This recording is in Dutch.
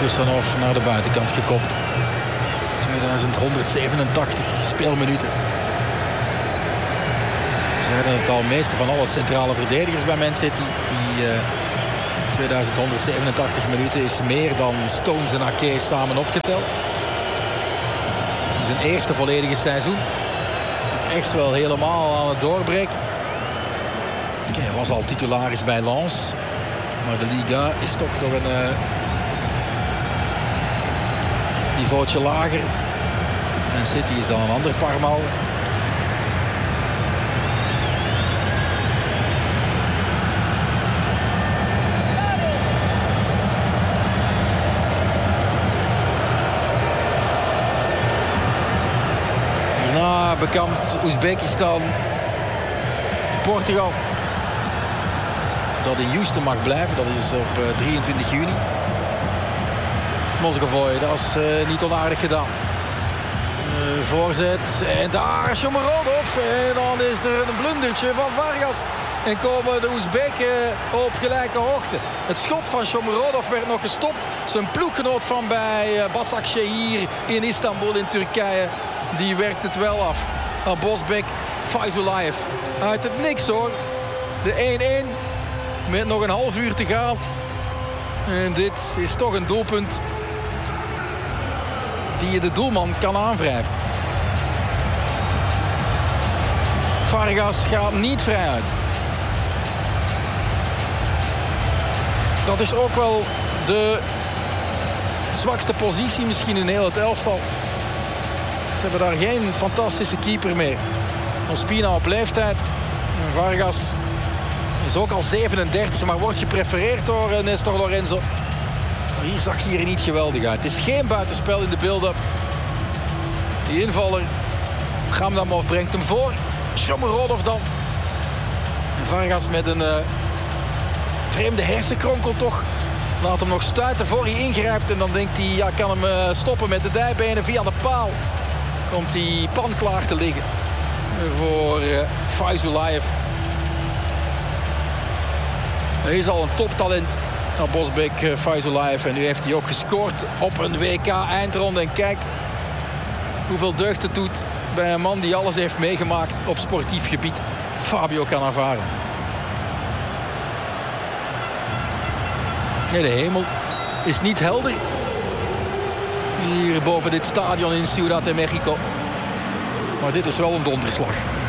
Gussanov naar de buitenkant gekopt. 2187 speelminuten. We zeiden het al, meeste van alle centrale verdedigers bij Man City. Die 2187 minuten is meer dan Stones en Ake samen opgeteld. Zijn eerste volledige seizoen. Echt wel helemaal aan het doorbreken. Hij was al titularis bij Lens. Maar de Liga is toch nog een niveautje lager. Man City is dan een ander parmal. Hierna bekampt Oezbekistan Portugal. Dat in Houston mag blijven, dat is op 23 juni. Moscovoy, dat is niet onaardig gedaan. Voorzet en daar Shomurodov. En dan is er een blundertje van Vargas. En komen de Oezbeken op gelijke hoogte. Het schot van Shomurodov werd nog gestopt. Zijn ploeggenoot van bij Başakşehir in Istanbul in Turkije. Die werkt het wel af. Bosbek, Fayzulayev. Uit het niks hoor. De 1-1. Met nog een half uur te gaan. En dit is toch een doelpunt die je de doelman kan aanwrijven. Vargas gaat niet vrij uit. Dat is ook wel de zwakste positie misschien in heel het elftal. Ze hebben daar geen fantastische keeper meer. Ospina op leeftijd. En Vargas is ook al 37, maar wordt geprefereerd door Nestor Lorenzo. Maar hier zag hij er niet geweldig uit. Het is geen buitenspel in de build-up. Die invaller, Gamdamov brengt hem voor. Shomurodov dan. En Vargas met een vreemde hersenkronkel toch. Laat hem nog stuiten voor hij ingrijpt. En dan denkt hij, ja, kan hem stoppen met de dijbenen via de paal. Komt hij pan klaar te liggen voor Fayzulayev. Hij is al een toptalent, Bosbek Fayzulayev. En nu heeft hij ook gescoord op een WK-eindronde. En kijk hoeveel deugd het doet bij een man die alles heeft meegemaakt op sportief gebied. Fabio Cannavaro. Nee, de hemel is niet helder. Hier boven dit stadion in Ciudad de Mexico. Maar dit is wel een donderslag.